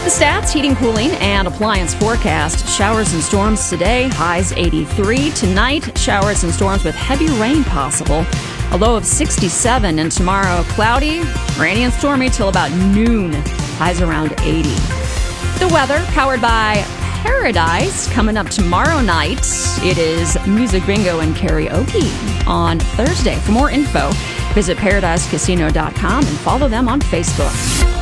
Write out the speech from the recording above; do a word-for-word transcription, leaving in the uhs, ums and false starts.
The stats, heating, cooling, and appliance forecast. Showers and storms today, highs eighty-three. Tonight, showers and storms with heavy rain possible. A low of sixty-seven. And tomorrow, cloudy, rainy and stormy till about noon. Highs around eighty. The weather, powered by Paradise, coming up tomorrow night. It is music bingo and karaoke on Thursday. For more info, visit paradise casino dot com and follow them on Facebook.